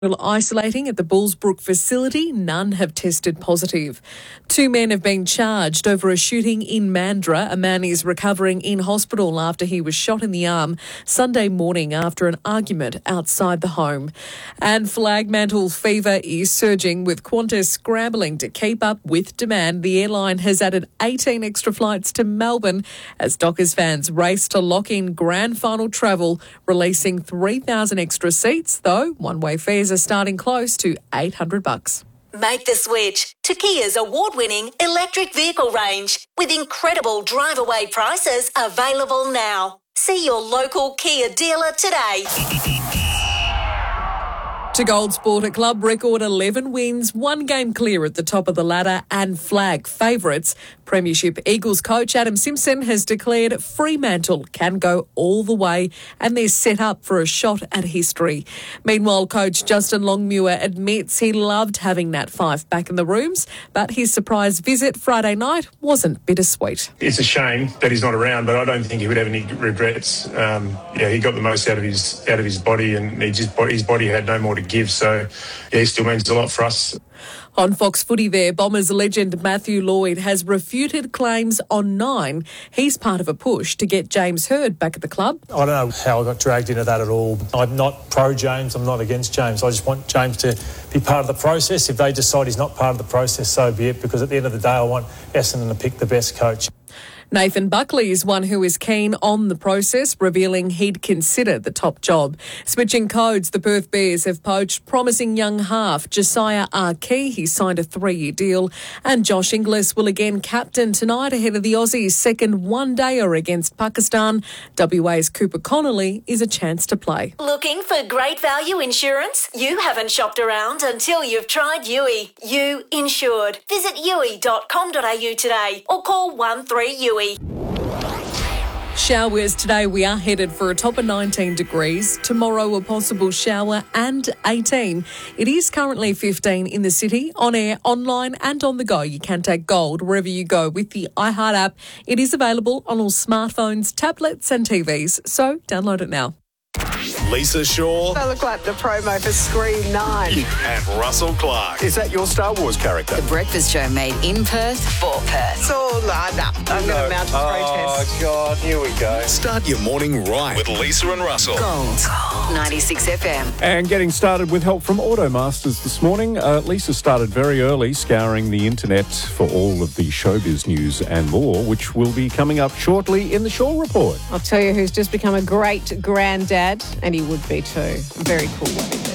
Isolating at the Bullsbrook facility, none have tested positive. 2 men have been charged over a shooting in Mandurah. A man is recovering in hospital after he was shot in the arm Sunday morning after an argument outside the home. And Flagmantle fever is surging, with Qantas scrambling to keep up with demand. The airline has added 18 extra flights to Melbourne as Dockers fans race to lock in grand final travel, releasing 3,000 extra seats, though one-way fares are starting close to $800. Make the switch to Kia's award-winning electric vehicle range with incredible drive-away prices available now. See your local Kia dealer today. To Gold Sport, a club record 11 wins, 1 game clear at the top of the ladder and flag favourites. Premiership Eagles coach Adam Simpson has declared Fremantle can go all the way and they're set up for a shot at history. Meanwhile, coach Justin Longmuir admits he loved having Nat Fyfe back in the rooms, but his surprise visit Friday night wasn't bittersweet. It's a shame that he's not around, but I don't think he would have any regrets. He got the most out of his body, and his body had no more to give. So, he still means a lot for us. On Fox Footy there, Bombers legend Matthew Lloyd has refuted claims on Nine. He's part of a push to get James Hird back at the club. I don't know how I got dragged into that at all. I'm not pro-James, I'm not against James. I just want James to be part of the process. If they decide he's not part of the process, so be it, because at the end of the day, I want Essendon to pick the best coach. Nathan Buckley is one who is keen on the process, revealing he'd consider the top job. Switching codes, the Perth Bears have poached promising young half Josiah Arkey. He signed a 3-year deal. And Josh Inglis will again captain tonight ahead of the Aussies' second one-dayer against Pakistan. WA's Cooper Connolly is a chance to play. Looking for great value insurance? You haven't shopped around until you've tried Yui. You insured. Visit yui.com.au today or call 13YUI. Showers today. We are headed for a top of 19 degrees. Tomorrow, a possible shower and 18. It is currently 15 in the city. On air, online and on the go. You can take Gold wherever you go with the iHeart app. It is available on all smartphones, tablets and TVs. So download it now. Lisa Shaw. They look like the promo for Scream 9. And Russell Clark. Is that your Star Wars character? The Breakfast Show made in Perth for Perth. So, I'm going to mount a protest. Oh, God, here we go. Start your morning right with Lisa and Russell. Gold 96 FM. And getting started with help from Automasters this morning. Lisa started very early scouring the internet for all of the showbiz news and more, which will be coming up shortly in the Shaw Report. I'll tell you who's just become a great granddad, and he would be too. Very cool.